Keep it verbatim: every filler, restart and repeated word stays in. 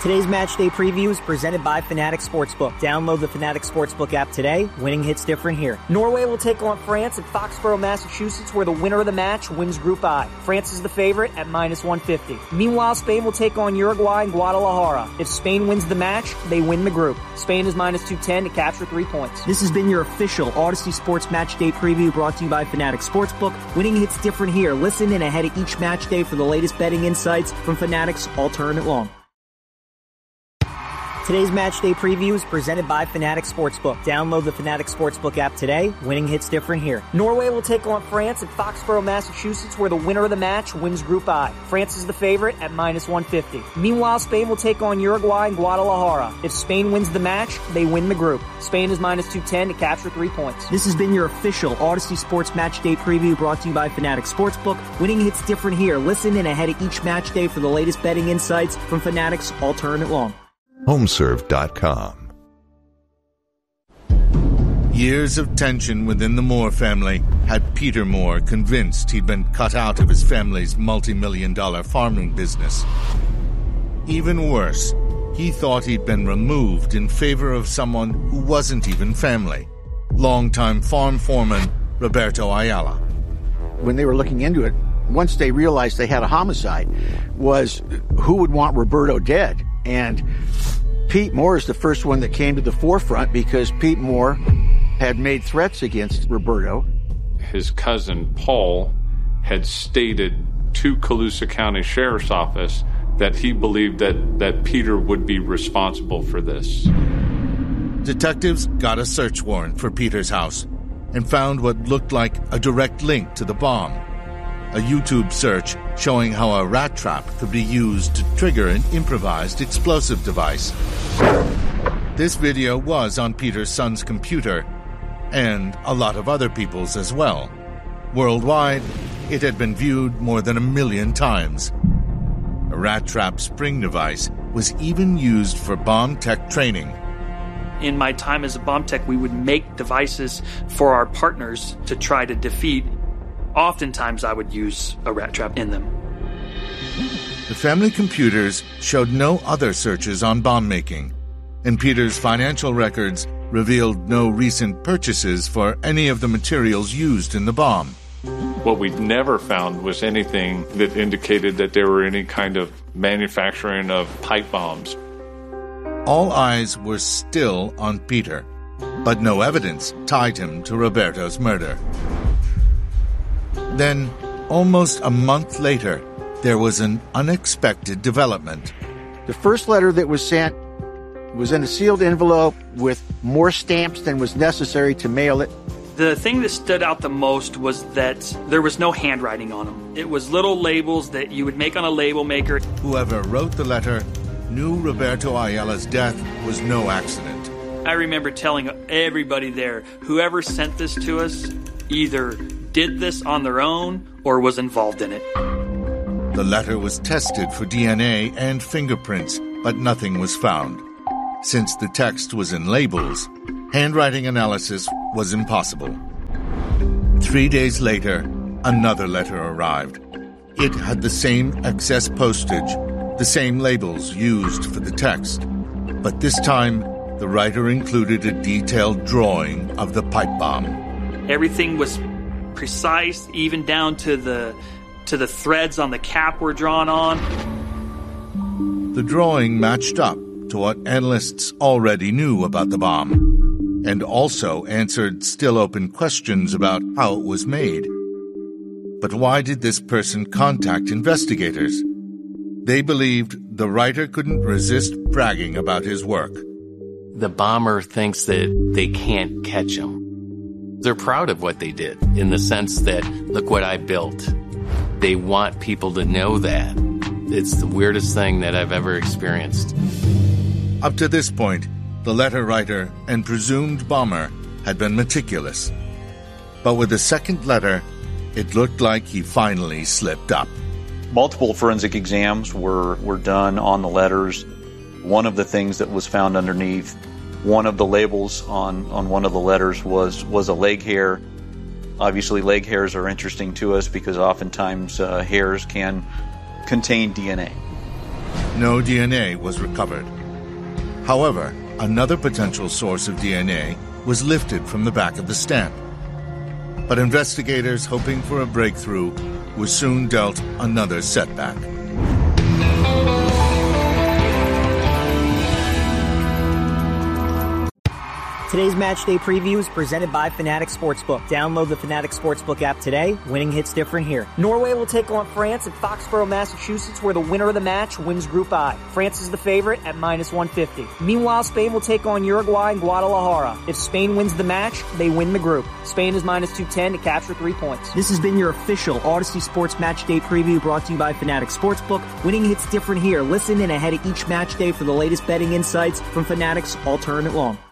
Today's match day preview is presented by Fanatics Sportsbook. Download the Fanatics Sportsbook app today. Winning hits different here. Norway will take on France at Foxborough, Massachusetts, where the winner of the match wins Group I. France is the favorite at minus one fifty. Meanwhile, Spain will take on Uruguay in Guadalajara. If Spain wins the match, they win the group. Spain is minus two ten to capture three points. This has been your official Odyssey Sports Match Day preview brought to you by Fanatics Sportsbook. Winning hits different here. Listen in ahead of each match day for the latest betting insights from Fanatics all tournament long. Today's match day preview is presented by Fanatics Sportsbook. Download the Fanatics Sportsbook app today. Winning hits different here. Norway will take on France at Foxborough, Massachusetts, where the winner of the match wins Group I. France is the favorite at minus one fifty. Meanwhile, Spain will take on Uruguay in Guadalajara. If Spain wins the match, they win the group. Spain is minus two ten to capture three points. This has been your official Odyssey Sports Match Day preview brought to you by Fanatics Sportsbook. Winning hits different here. Listen in ahead of each match day for the latest betting insights from Fanatics all tournament long. Homeserve dot com. Years of tension within the Moore family had Peter Moore convinced he'd been cut out of his family's multi-million dollar farming business. Even worse, he thought he'd been removed in favor of someone who wasn't even family, longtime farm foreman Roberto Ayala. When they were looking into it, once they realized they had a homicide, was who would want Roberto dead? And Pete Moore is the first one that came to the forefront because Pete Moore had made threats against Roberto. His cousin Paul had stated to Colusa County Sheriff's Office that he believed that, that Peter would be responsible for this. Detectives got a search warrant for Peter's house and found what looked like a direct link to the bomb. A YouTube search showing how a rat trap could be used to trigger an improvised explosive device. This video was on Peter's son's computer, and a lot of other people's as well. Worldwide, it had been viewed more than a million times. A rat trap spring device was even used for bomb tech training. In my time as a bomb tech, we would make devices for our partners to try to defeat. Oftentimes, I would use a rat trap in them. The family computers showed no other searches on bomb making, and Peter's financial records revealed no recent purchases for any of the materials used in the bomb. What we never found was anything that indicated that there were any kind of manufacturing of pipe bombs. All eyes were still on Peter, but no evidence tied him to Roberto's murder. Then, almost a month later, there was an unexpected development. The first letter that was sent was in a sealed envelope with more stamps than was necessary to mail it. The thing that stood out the most was that there was no handwriting on them. It was little labels that you would make on a label maker. Whoever wrote the letter knew Roberto Ayala's death was no accident. I remember telling everybody there, whoever sent this to us either did this on their own or was involved in it. The letter was tested for D N A and fingerprints, but nothing was found. Since the text was in labels, handwriting analysis was impossible. Three days later, another letter arrived. It had the same excess postage, the same labels used for the text, but this time the writer included a detailed drawing of the pipe bomb. Everything was precise, even down to the to the threads on the cap were drawn on. The drawing matched up to what analysts already knew about the bomb, and also answered still open questions about how it was made. But why did this person contact investigators? They believed the writer couldn't resist bragging about his work. The bomber thinks that they can't catch him. They're proud of what they did, in the sense that, look what I built. They want people to know that. It's the weirdest thing that I've ever experienced. Up to this point, the letter writer and presumed bomber had been meticulous. But with the second letter, it looked like he finally slipped up. Multiple forensic exams were, were done on the letters. One of the things that was found underneath one of the labels on, on one of the letters was, was a leg hair. Obviously, leg hairs are interesting to us because oftentimes uh, hairs can contain D N A. no D N A was recovered. However, another potential source of D N A was lifted from the back of the stamp. But investigators hoping for a breakthrough were soon dealt another setback. Today's match day preview is presented by Fanatics Sportsbook. Download the Fanatics Sportsbook app today. Winning hits different here. Norway will take on France at Foxborough, Massachusetts, where the winner of the match wins Group I. France is the favorite at minus one fifty. Meanwhile, Spain will take on Uruguay in Guadalajara. If Spain wins the match, they win the group. Spain is minus two ten to capture three points. This has been your official Odyssey Sports Match Day preview brought to you by Fanatics Sportsbook. Winning hits different here. Listen in ahead of each match day for the latest betting insights from Fanatics all tournament long.